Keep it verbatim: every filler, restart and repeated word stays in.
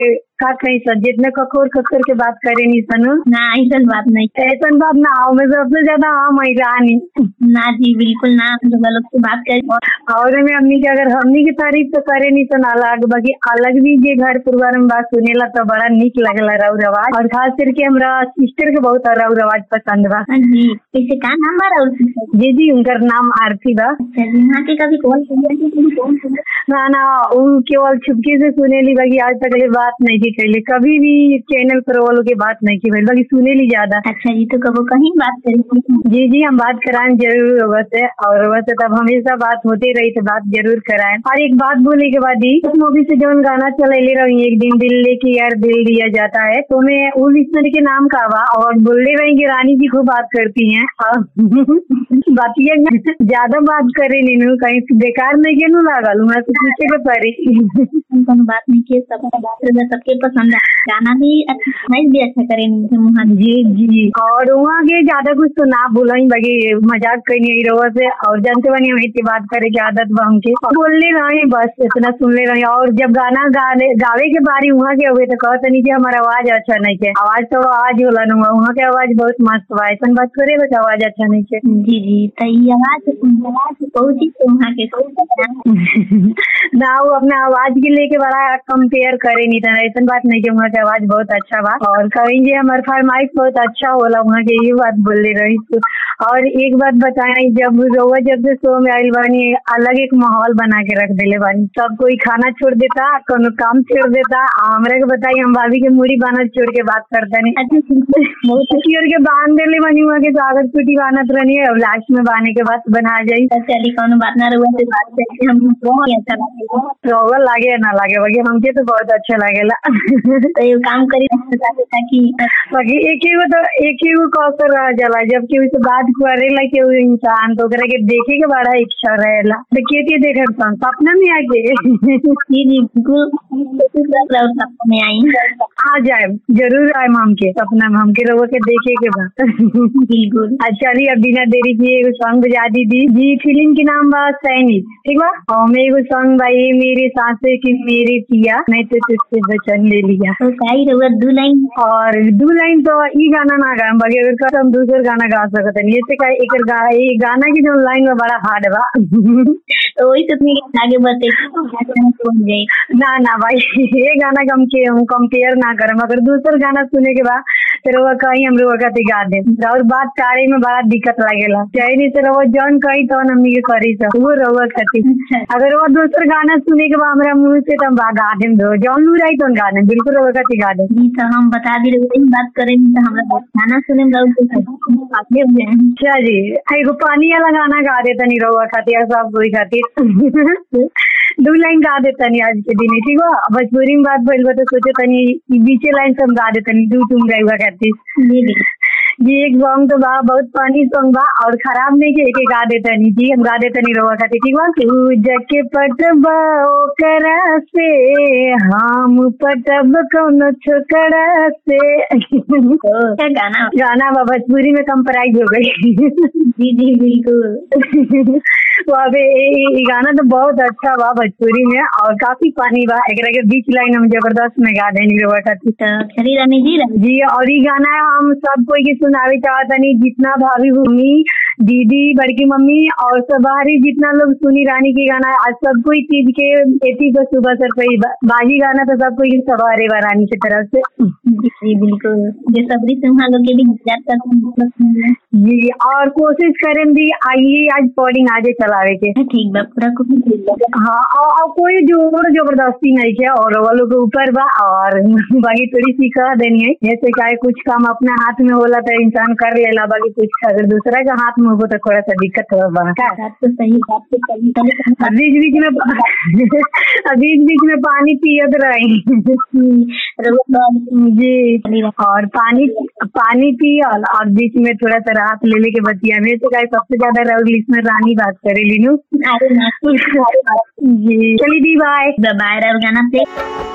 का कहीं सर जितने ककोर ककोर के बात करे नहीं सनु ना ऐसा बात नहीं ऐसा बात ना आओ मैं सबसे ज्यादा हम ही रानी ना जी बिल्कुल ना लोग से बात करें और मैं हमनी के अगर हमनी की तारीफ तो करे नहीं सन अलग बाकी अलग भी जे घर परिवार में बात सुनेला तो बड़ा निक लगला राउर आवाज और खास करके हमरा सिस्टर के बहुत राउर आवाज पसंद बा जी। कैसे का नाम बा राउर? जी जी उनकर नाम आरती बा। यहाँ के कभी कॉल किया ना ना वो केवल छुपके से सुनेली बाकी आज तक ले बात नहीं की कैले कभी भी चैनल पर वालों की बात नहीं की बाकी सुनेली ज्यादा। अच्छा जी तो कबो कहीं बात करें? जी जी हम बात कराएं जरूर वैसे और वैसे तब हमेशा बात होती रही तो बात जरूर कराएं। और एक बात बोले के बाद ही उस मूवी से जो गाना चले रही एक दिन दिल लेके यार दिल दिया जाता है तो मैं वो लिस्टर के नाम का हुआ और बोलने रही की रानी जी खूब बात करती है बात ज्यादा बात करे नहीं कहीं बेकार नहीं के नू लागल मैं तो पूछे के परी बात नहीं किए सब सबके पसंद है गाना भी अच्छा भी अच्छा करे वहाँ जी जी और वहाँ के ज्यादा कुछ तो ना बोला बाकी मजाक कहीं नहीं रहो से और जानते बनी हम इतनी बात करे की आदत बा हमके बोलने रहे बस इतना सुनले रहे और जब गाना गाने गावे के बारी वहाँ के हुए तो कहते नहीं की हमारा आवाज अच्छा नहीं है आवाज तो आवाज होला न वहाँ के आवाज बहुत मस्त बा ऐसा बात करे बस आवाज अच्छा नहीं है। जी जी तो ये आवाज बहुत ही वहाँ के ना वो अपने आवाज के लेके बड़ा कंपेयर करे नहीं था ऐसा बात नहीं कि वहाँ की आवाज बहुत अच्छा बा और कहेंगे हमारे फरमाइश बहुत अच्छा होला वहाँ के ये बात बोले रही तो। और एक बात बताए जब रोवा जब से शो में आयल बानी अलग एक माहौल बना के रख दिले बानी सब कोई खाना छोड़ देता कोनो काम छोड़ देता हमरा के बताई हम भाभी के मुड़ी बाना छोड़ के बात करता नहीं बहुत क्योर के बांध दिले बानी वहाँ के सागर पीटी बानत रहनी है और लास्ट में बाने के बाद बना जाये चली कोनो बात ना रुआ से बात करके हम बहुत अच्छा लगे रोवा लागे ना लागे बाकी हमके तो बहुत अच्छा लगेला तो ये काम करी ताकि बाकी एक ही तो एक ही कौशल रह जाला जब कि उससे बात करेला के इंसान तो ओकरा के देखे के बड़ा इच्छा रहेला तो के के देखे सपना में आके जी जी बिल्कुल में आई आ जाए जरूर आए हमके सपना में हमके रोवा के देखे के बाद बिल्कुल। अच्छा जी अब बिना देरी किए सॉन्ग बजा दीदी जी फिल्म के नाम बा सैनिक ठीक बा और मैं एगो सॉन्ग भाई मेरे सांसे की मेरे पिया नहीं तो तुझसे वचन ले लिया तो सही रहुआ दो लाइन और दो लाइन तो ई गाना ना गा बाकी अगर हम दूसरा गाना गा सकते नहीं ऐसे का एक गा, गाना की जो लाइन में बड़ा हार्ड बा तो वही तो आगे बढ़ते ना ना भाई ये गाना कम के हम कंपेयर ना करम अगर दूसरा गाना सुने के बाद फिर वो कहीं हम लोग गा दे और बात कारे में बड़ा दिक्कत लगेला चाहे नहीं तो वो जौन कही तो हमनी के करी तो वो रहुआ खातिर अगर वो दूसरा गाना सुने के बाद हमारा मुंह से तो हम गा देम दो जौन लू रही तो गा देम बिल्कुल रहुआ खातिर गा दे तो हम बता दी रहे बात करेंगे तो हमरा गाना सुने में आगे हुए हैं। अच्छा जी एगो पानी वाला गाना गा देता नहीं रहुआ खातिर सब कोई खातिर दो लाइन गा देता नहीं आज के दिन ठीक है भोजपुरी में बात बोल तो सोचे तनी बीचे लाइन से हम गा देता नहीं दू तुम गई खातिर जी एक सॉन्ग तो बा बहुत पानी सॉन्ग बा और खराब नहीं के एक गा देता नहीं जी हम गा देता नहीं रोवा खातिर ठीक बा तू जके पटबा ओकरा से हम पटब कौन छोकरा से गाना गाना बा भोजपुरी में कंप्राइज हो गई जी जी बिल्कुल तो अब ये गाना तो बहुत अच्छा बा भोजपुरी में और काफी पानी बा एक के बीच लाइन हम जबरदस्त में गा देंगे रोवा खातिर चली रानी जी जी और ये गाना हम सब कोई की सुनावे चाहता नहीं जितना भाभी भूमि दीदी बड़की मम्मी और सब बाहरी जितना लोग सुनी रानी की गाना आज सब कोई चीज के एटी को सुबह सर पे बाजी गाना तो सब कोई सवारे बा रानी की तरफ से जी बिल्कुल जो सबरी सिंहा लोग के भी करते जी और कोशिश करें भी आइए आज पॉडिंग आगे चलावे के ठीक बा पूरा हाँ और कोई जोर जबरदस्ती नहीं किया और वो लोग ऊपर बा और बाकी थोड़ी सी कह देनी है जैसे क्या कुछ काम अपने हाथ में होला तो इंसान कर लेला बाकी कुछ अगर दूसरा का हाथ में हो तो थोड़ा सा दिक्कत हो तो सही बात तो सही बीच बीच में बीच बीच में पानी पियत रही जी और पानी पानी पियल और बीच में थोड़ा सा राहत ले लेके बतिया में तो क्या सबसे ज्यादा राहुल इसमें रानी बात करे लीनू जी चलिए दी बाय बाय गाना पे।